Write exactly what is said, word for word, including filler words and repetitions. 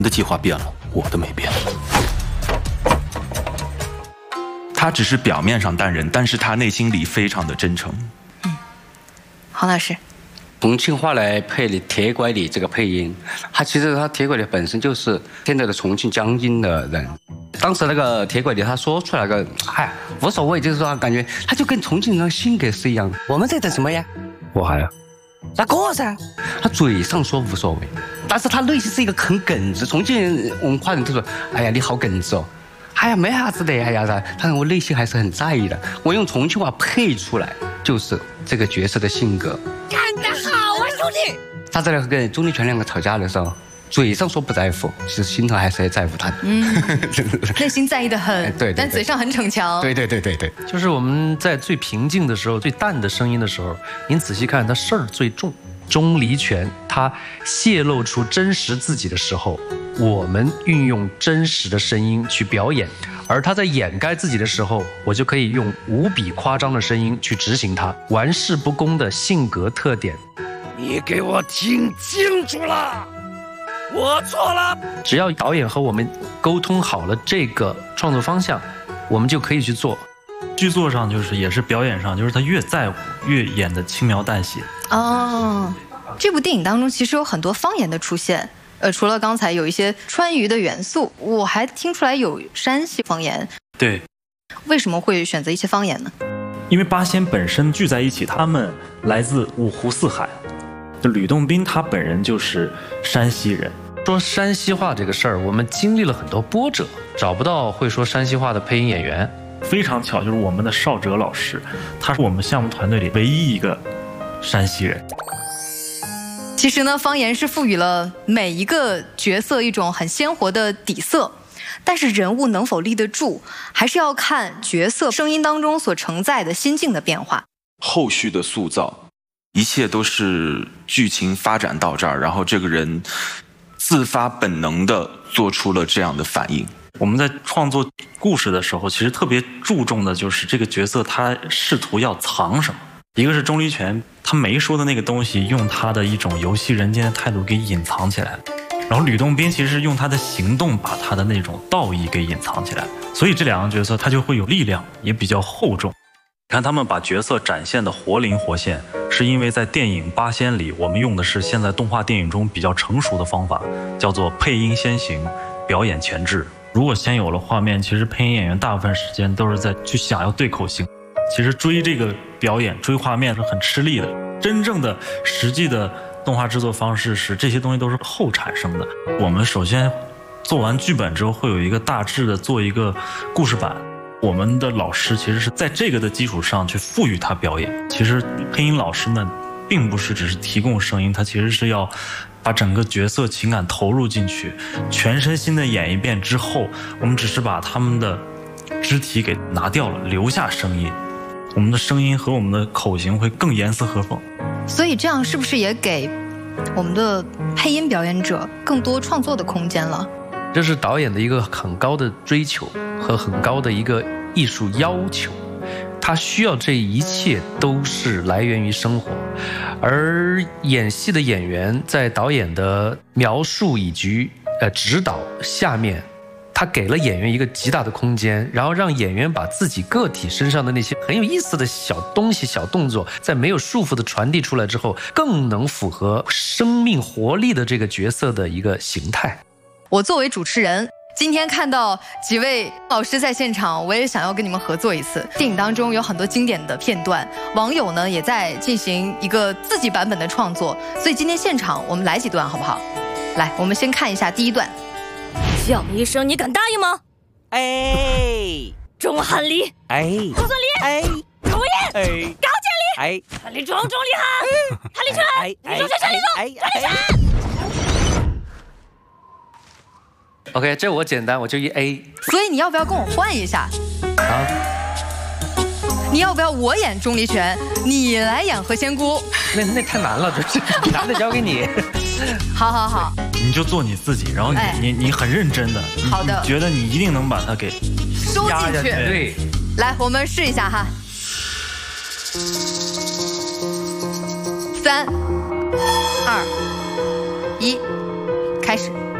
你的计划变了，我的没变。他只是表面上淡然，但是他内心里非常的真诚。 嗯，黄老师， 重庆话来配的铁拐李这个配音，他其实他铁拐李本身就是现在的重庆江阴的人。当时那个铁拐李他说出来个，哎，无所谓，就是说感觉他就跟重庆人的性格是一样的。我们在等什么呀？ 我还啊。 那个噻，他嘴上说无所谓，但是他内心是一个很耿直。重庆人文化人都说，哎呀，你好耿直哦。哎呀，没啥子的，哎呀噻，但是我内心还是很在意的。我用重庆话配出来，就是这个角色的性格。 干得好啊，兄弟！ 他在那跟钟立权两个吵架的时候，嘴上说不在乎，其实心头还是在乎他的。嗯， 内心在意的很， 对, 对, 对， 但嘴上很逞强。 对对对对对， 就是我们在最平静的时候、最淡的声音的时候，您仔细看，他事儿最重。钟离权他泄露出真实自己的时候，我们运用真实的声音去表演，而他在掩盖自己的时候，我就可以用无比夸张的声音去执行他玩世不恭的性格特点。 你给我听清楚了，我错了。 只要导演和我们沟通好了这个创作方向，我们就可以去做。 剧作上就是也是表演上，就是他越在乎越演得轻描淡写。 哦，这部电影当中其实有很多方言的出现，呃，除了刚才有一些川渝的元素，我还听出来有山西方言。 对， 为什么会选择一些方言呢？ 因为八仙本身聚在一起，他们来自五湖四海。就吕洞宾他本人就是山西人。 说山西话这个事儿，我们经历了很多波折，找不到会说山西话的配音演员。 非常巧，就是我们的邵哲老师，他是我们项目团队里唯一一个山西人。 其实呢，方言是赋予了每一个角色一种很鲜活的底色，但是人物能否立得住，还是要看角色声音当中所承载的心境的变化。 后续的塑造，一切都是剧情发展到这儿，然后这个人自发本能的做出了这样的反应。 我们在创作故事的时候，其实特别注重的就是这个角色他试图要藏什么。一个是钟离权，他没说的那个东西，用他的一种游戏人间的态度给隐藏起来了。然后吕洞宾其实用他的行动把他的那种道义给隐藏起来，所以这两个角色他就会有力量，也比较厚重。看他们把角色展现的活灵活现，是因为在电影《八仙》里，我们用的是现在动画电影中比较成熟的方法，叫做配音先行，表演前置。如果先有了画面，其实配音演员大部分时间都是在去想要对口型，其实追这个表演追画面是很吃力的。真正的实际的动画制作方式是这些东西都是后产生的。我们首先做完剧本之后，会有一个大致的做一个故事版，我们的老师其实是在这个的基础上去赋予他表演。其实配音老师们并不是只是提供声音，他其实是要把整个角色情感投入进去，全身心的演一遍之后，我们只是把他们的肢体给拿掉了，留下声音，我们的声音和我们的口型会更严丝合缝。 所以这样是不是也给我们的配音表演者更多创作的空间了？ 这是导演的一个很高的追求和很高的一个艺术要求，他需要这一切都是来源于生活，而演戏的演员在导演的描述以及呃指导下面，他给了演员一个极大的空间，然后让演员把自己个体身上的那些很有意思的小东西、小动作，在没有束缚的传递出来之后，更能符合生命活力的这个角色的一个形态。 我作为主持人，今天看到几位老师在现场，我也想要跟你们合作一次。电影当中有很多经典的片段，网友呢也在进行一个自己版本的创作，所以今天现场我们来几段好不好？来，我们先看一下第一段。 叫一声，你敢答应吗？ 哎， 钟汉离， 哎， 公孙离， 哎， 朱茵， 哎， 高渐离， 哎， 韩立忠，钟立汉，韩立春， 哎， 李忠全，全立忠， 哎， 全立春。 OK， 这我简单，我就一 A。 所以你要不要跟我换一下？ 好， 你要不要我演钟离权，你来演何仙姑？ 那那太难了，这是难的交给你。 好好好， 你就做你自己，然后你、哎、你你很认真的， 好的， 你觉得你一定能把它给收进去。 对， 来，我们试一下哈。三、二、一，开始。